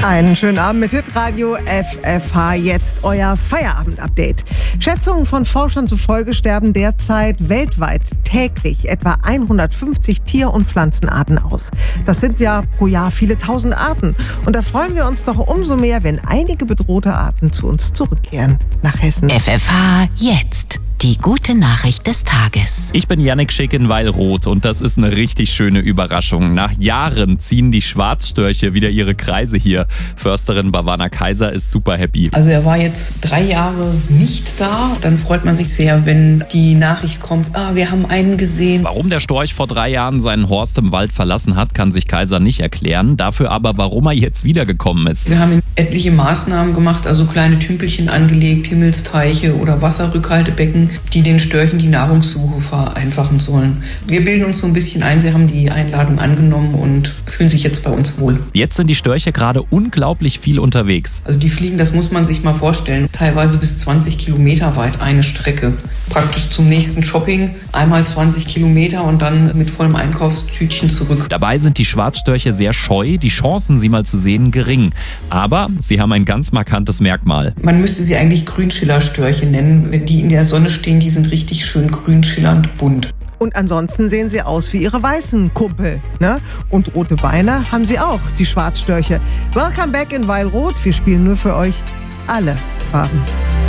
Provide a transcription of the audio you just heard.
Einen schönen Abend mit Hitradio FFH. Jetzt euer Feierabend-Update. Schätzungen von Forschern zufolge sterben derzeit weltweit täglich etwa 150 Tier- und Pflanzenarten aus. Das sind ja pro Jahr viele tausend Arten. Und da freuen wir uns doch umso mehr, wenn einige bedrohte Arten zu uns zurückkehren. Nach Hessen. FFH jetzt. Die gute Nachricht des Tages. Ich bin Yannick Schick in Weilroth und das ist eine richtig schöne Überraschung. Nach Jahren ziehen die Schwarzstörche wieder ihre Kreise hier. Försterin Bhavana Kaiser ist super happy. Also er war jetzt 3 Jahre nicht da. Dann freut man sich sehr, wenn die Nachricht kommt, wir haben einen gesehen. Warum der Storch vor 3 Jahren seinen Horst im Wald verlassen hat, kann sich Kaiser nicht erklären. Dafür aber, warum er jetzt wiedergekommen ist. Wir haben etliche Maßnahmen gemacht, also kleine Tümpelchen angelegt, Himmelsteiche oder Wasserrückhaltebecken, die den Störchen die Nahrungssuche vereinfachen sollen. Wir bilden uns so ein bisschen ein, sie haben die Einladung angenommen und fühlen sich jetzt bei uns wohl. Jetzt sind die Störche gerade unglaublich viel unterwegs. Also die fliegen, das muss man sich mal vorstellen, teilweise bis 20 Kilometer weit eine Strecke. Praktisch zum nächsten Shopping, einmal 20 Kilometer und dann mit vollem Einkaufstütchen zurück. Dabei sind die Schwarzstörche sehr scheu, die Chancen, sie mal zu sehen, gering. Aber sie haben ein ganz markantes Merkmal. Man müsste sie eigentlich Grünschillerstörche nennen. Wenn die in der Sonne stehen, die sind richtig schön grün, schillernd, bunt. Und ansonsten sehen sie aus wie ihre weißen Kumpel. Ne? Und rote Beine haben sie auch, die Schwarzstörche. Welcome back in Weilroth. Wir spielen nur für euch alle Farben.